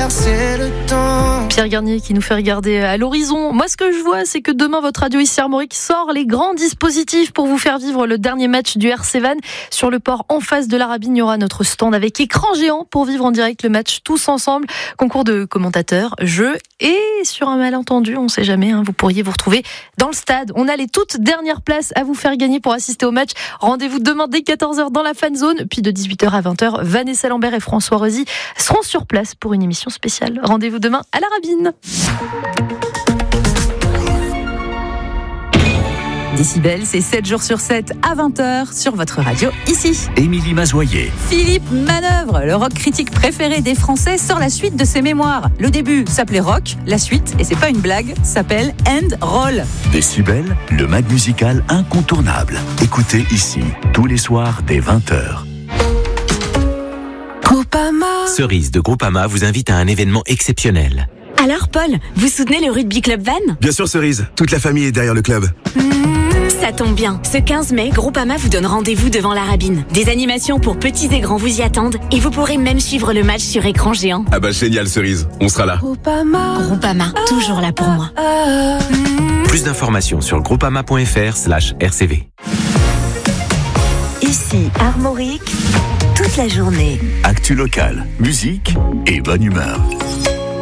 traverser le temps. Pierre Garnier qui nous fait regarder à l'horizon. Moi, ce que je vois, c'est que demain, votre radio ici Armorique sort les grands dispositifs pour vous faire vivre le dernier match du RC Vannes. Sur le port en face de l'Arabine, il y aura notre stand avec écran géant pour vivre en direct le match tous ensemble. Concours de commentateurs, jeux et sur un malentendu, on sait jamais, vous pourriez vous retrouver dans le stade. On a les toutes dernières places à vous faire gagner pour assister au match. Rendez-vous demain dès 14h dans la fan zone. Puis de 18h à 20h, Vanessa Lambert et François Rosy seront sur place pour une émission spéciale. Rendez-vous demain à l'Arabine. Décibel, c'est 7 jours sur 7 à 20h sur votre radio ici. Émilie Mazoyer. Philippe Manœuvre, le rock critique préféré des Français, sort la suite de ses mémoires. Le début s'appelait Rock, la suite, et c'est pas une blague, s'appelle End Roll. Décibel, le mag musical incontournable. Écoutez ici, tous les soirs dès 20h. Groupama. Cerise de Groupama vous invite à un événement exceptionnel. Alors Paul, vous soutenez le Rugby Club Vannes ? Bien sûr Cerise, toute la famille est derrière le club. Ça tombe bien. Ce 15 mai, Groupama vous donne rendez-vous devant l'Arabine. Des animations pour petits et grands vous y attendent et vous pourrez même suivre le match sur écran géant. Ah bah génial Cerise, on sera là. Groupama, toujours là pour moi. Plus d'informations sur groupama.fr/RCV. Ici Armorique, toute la journée. Actu local, musique et bonne humeur.